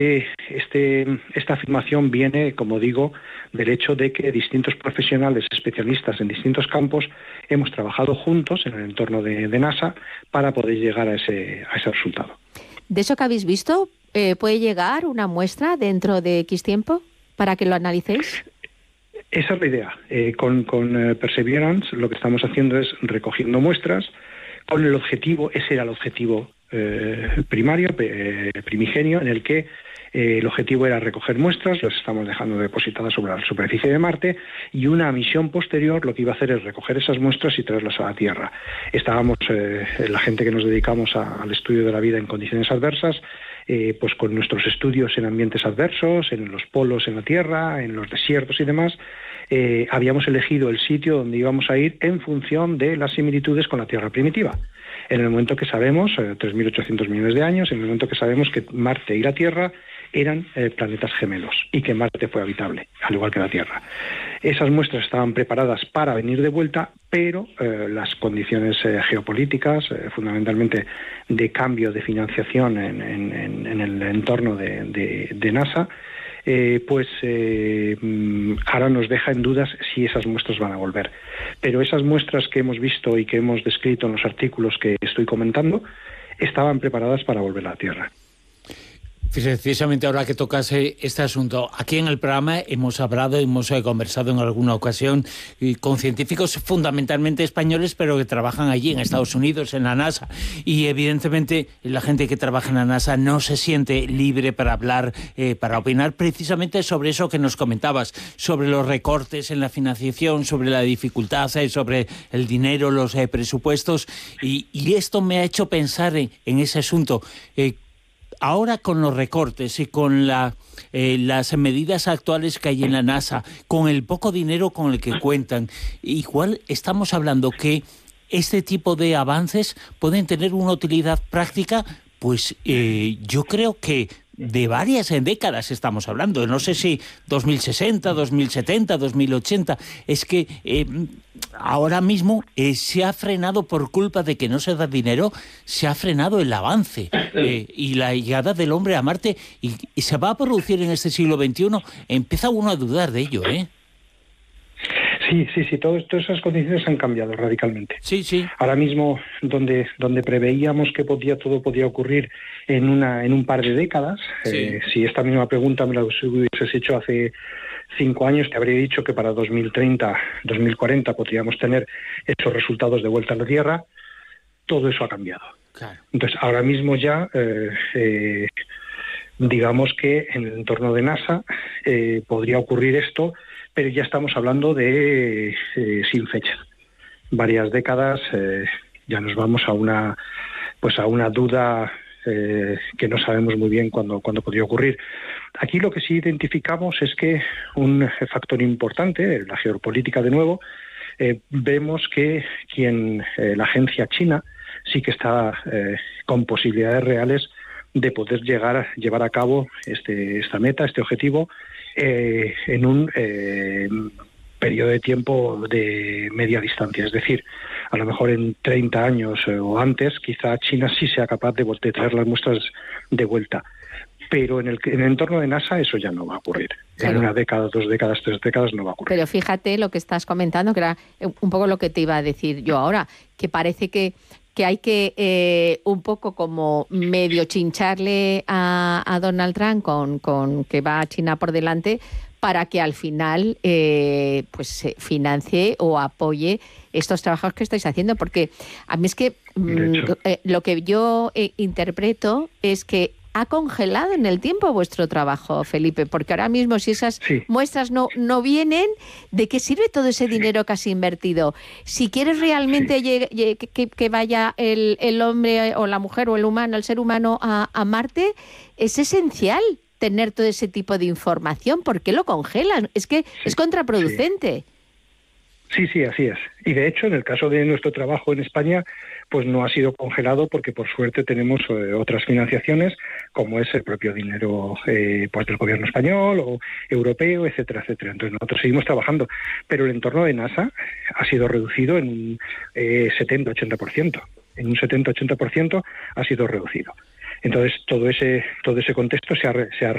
esta afirmación viene, como digo, del hecho de que distintos profesionales especialistas en distintos campos hemos trabajado juntos en el entorno de NASA para poder llegar a ese resultado. ¿De eso que habéis visto, puede llegar una muestra dentro de X tiempo para que lo analicéis? Esa es la idea. Con Perseverance lo que estamos haciendo es recogiendo muestras con el objetivo, ese era el objetivo primario, primigenio, en el que el objetivo era recoger muestras, las estamos dejando depositadas sobre la superficie de Marte, y una misión posterior lo que iba a hacer es recoger esas muestras y traerlas a la Tierra. Estábamos, la gente que nos dedicamos al estudio de la vida en condiciones adversas, pues con nuestros estudios en ambientes adversos, en los polos en la Tierra, en los desiertos y demás, habíamos elegido el sitio donde íbamos a ir en función de las similitudes con la Tierra primitiva. En el momento que sabemos, 3.800 millones de años, en el momento que sabemos que Marte y la Tierra eran planetas gemelos y que Marte fue habitable, al igual que la Tierra. Esas muestras estaban preparadas para venir de vuelta, pero las condiciones geopolíticas, fundamentalmente de cambio de financiación en el entorno de NASA, ahora nos deja en dudas si esas muestras van a volver. Pero esas muestras que hemos visto y que hemos descrito en los artículos que estoy comentando estaban preparadas para volver a la Tierra. Precisamente ahora que tocas este asunto, aquí en el programa hemos hablado, hemos conversado en alguna ocasión con científicos fundamentalmente españoles, pero que trabajan allí en Estados Unidos, en la NASA, y evidentemente la gente que trabaja en la NASA no se siente libre para hablar, para opinar precisamente sobre eso que nos comentabas, sobre los recortes en la financiación, sobre la dificultad, sobre el dinero, los presupuestos, y esto me ha hecho pensar en ese asunto. Ahora con los recortes y con las medidas actuales que hay en la NASA, con el poco dinero con el que cuentan, igual estamos hablando que este tipo de avances pueden tener una utilidad práctica, pues yo creo que de varias décadas estamos hablando. No sé si 2060, 2070, 2080. Es que ahora mismo se ha frenado por culpa de que no se da dinero, se ha frenado el avance y la llegada del hombre a Marte y se va a producir en este siglo XXI. Empieza uno a dudar de ello, ¿eh? Sí, todas esas condiciones han cambiado radicalmente. Sí. Ahora mismo, donde preveíamos que todo podía ocurrir en un par de décadas, sí. Si esta misma pregunta me la hubieses hecho hace 5 años, te habría dicho que para 2030, 2040 podríamos tener esos resultados de vuelta a la Tierra. Todo eso ha cambiado. Claro. Entonces, ahora mismo ya, digamos que en el entorno de NASA podría ocurrir esto, pero ya estamos hablando de sin fecha. Varias décadas, ya nos vamos a una duda que no sabemos muy bien cuándo podría ocurrir. Aquí lo que sí identificamos es que un factor importante, la geopolítica de nuevo, vemos que la agencia china sí que está con posibilidades reales de poder llevar a cabo esta meta, este objetivo, en un periodo de tiempo de media distancia. Es decir, a lo mejor en 30 años o antes, quizá China sí sea capaz de traer las muestras de vuelta. Pero en el entorno de NASA eso ya no va a ocurrir. Claro. En una década, 2 décadas, 3 décadas no va a ocurrir. Pero fíjate lo que estás comentando, que era un poco lo que te iba a decir yo ahora, que parece que hay que un poco como medio chincharle a Donald Trump con que va a China por delante para que al final pues se financie o apoye estos trabajos que estáis haciendo, porque a mí es que lo que yo interpreto es que ha congelado en el tiempo vuestro trabajo, Felipe, porque ahora mismo si esas muestras no vienen, ¿de qué sirve todo ese dinero que has invertido? Si quieres realmente que vaya el hombre o la mujer o el ser humano a Marte, es esencial tener todo ese tipo de información. ¿Por qué lo congelan? Es que es contraproducente. Sí, así es. Y de hecho, en el caso de nuestro trabajo en España, pues no ha sido congelado porque por suerte tenemos otras financiaciones, como es el propio dinero pues del gobierno español o europeo, etcétera, etcétera. Entonces nosotros seguimos trabajando, pero el entorno de NASA ha sido reducido en un 70-80%. En un 70-80% ha sido reducido. Entonces todo ese contexto se ha